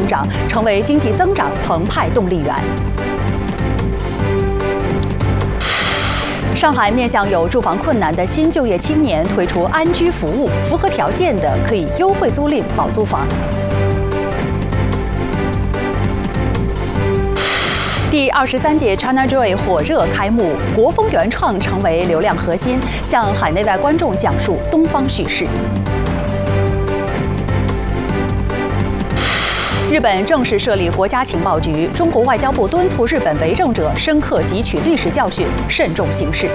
增长，成为经济增长澎湃动力源。上海面向有住房困难的新就业青年推出安居服务，符合条件的可以优惠租赁保租房。第23届 ChinaJoy 火热开幕，国风原创成为流量核心，向海内外观众讲述东方叙事。日本正式设立国家情报局，中国外交部敦促日本为政者深刻汲取历史教训，慎重行事。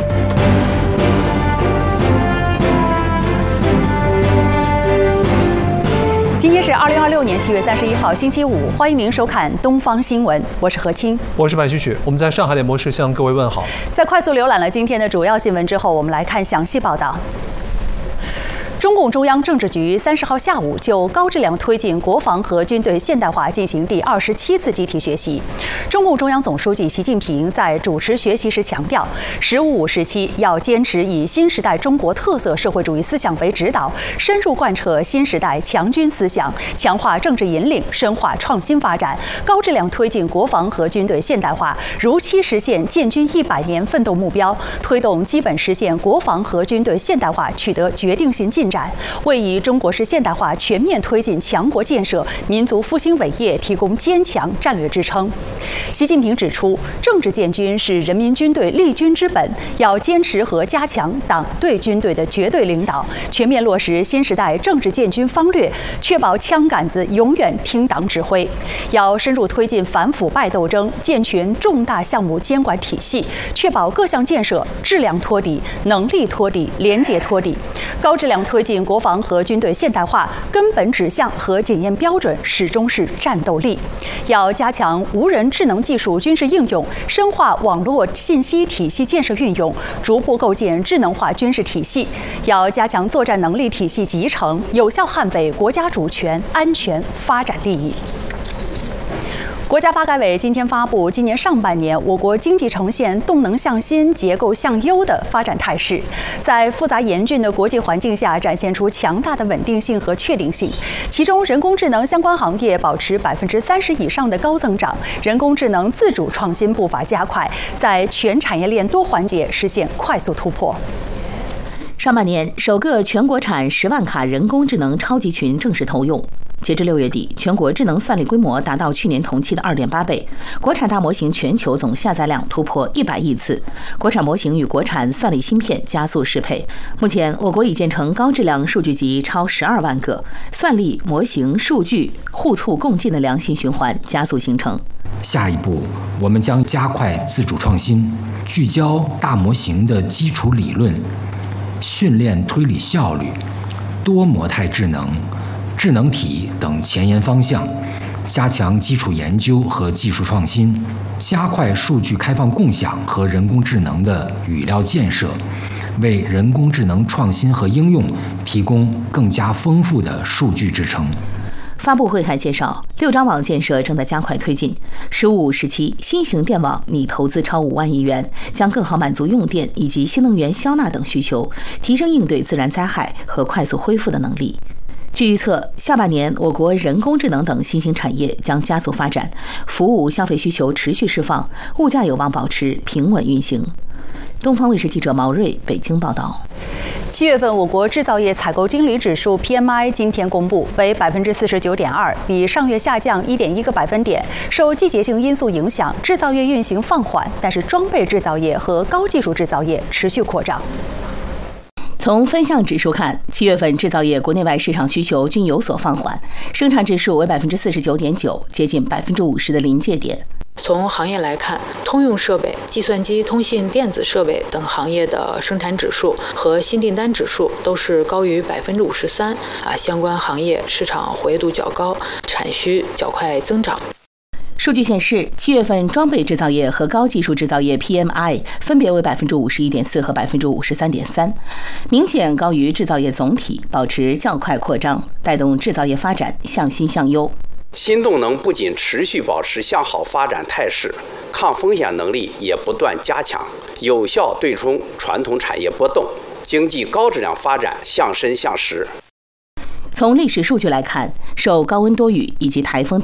今天是2026年7月31号，星期五，欢迎您收看东方新闻，我是何清， 我是白旭旭，我们在上海联播室向各位问好。 在快速浏览了今天的主要新闻之后，我们来看详细报道。中共中央政治局30号下午就高质量推进国防和军队现代化进行第27次集体学习。中共中央总书记习近平在主持学习时强调，“15+5”时期要坚持以新时代中国特色社会主义思想为指导，深入贯彻新时代强军思想，强化政治引领，深化创新发展，高质量推进国防和军队现代化，如期实现建军100年奋斗目标，推动基本实现国防和军队现代化取得决定性进展，为以中国式现代化全面推进强国建设、民族复兴伟业提供坚强战略支撑。习近平指出，政治建军是人民军队立军之本，要坚持和加强党对军队的绝对领导，全面落实新时代政治建军方略，确保枪杆子永远听党指挥。要深入推进反腐败斗争，健全重大项目监管体系，确保各项建设质量托底、能力托底、廉洁托底，高质量推进国防和军队现代化，根本指向和检验标准始终是战斗力。要加强无人智能技术军事应用，深化网络信息体系建设运用，逐步构建智能化军事体系。要加强作战能力体系集成，有效捍卫国家主权、安全、发展利益。国家发改委今天发布，今年上半年我国经济呈现动能向新、结构向优的发展态势，在复杂严峻的国际环境下，展现出强大的稳定性和确定性。其中，人工智能相关行业保持30%以上的高增长，人工智能自主创新步伐加快，在全产业链多环节实现快速突破。 上半年，首个全国产10万卡人工智能超级群正式投用。截至6月底，全国智能算力规模达到去年同期的2.8倍，国产大模型全球总下载量突破100亿次，国产模型与国产算力芯片加速适配。目前，我国已建成高质量数据集超12万个，算力、模型、数据互促共进的良性循环加速形成。 下一步，我们将加快自主创新，聚焦大模型的基础理论、训练推理效率、多模态智能、智能体等前沿方向，加强基础研究和技术创新，加快数据开放共享和人工智能的语料建设，为人工智能创新和应用提供更加丰富的数据支撑。 发布会还介绍，6张网建设正在加快推进。“15+5”时期，新型电网拟投资超5万亿元，将更好满足用电以及新能源消纳等需求，提升应对自然灾害和快速恢复的能力。据预测，下半年我国人工智能等新兴产业将加速发展，服务消费需求持续释放，物价有望保持平稳运行。东方卫视记者毛瑞北京报道。 7月份我国制造业采购经理指数 PMI 今天公布为49.2%，比上月下降1.1个百分点。受季节性因素影响，制造业运行放缓，但是装备制造业和高技术制造业持续扩张。 从分项指数看，7月份制造业国内外市场需求均有所放缓，生产指数为49.9%，接近50%的临界点。 从行业来看，通用设备、计算机、通信、电子设备等行业的生产指数和新订单指数都是高于53%，相关行业市场活跃度较高，产需较快增长。 数据显示，7月份装备制造业和高技术制造业 PMI 分别为51.4%和53.3%，明显高于制造业总体，保持较快扩张，带动制造业发展向新向优。 新动能不仅持续保持向好发展态势，抗风险能力也不断加强，有效对冲传统产业波动，经济高质量发展向深向实。 从历史数据来看，受高温多雨以及台风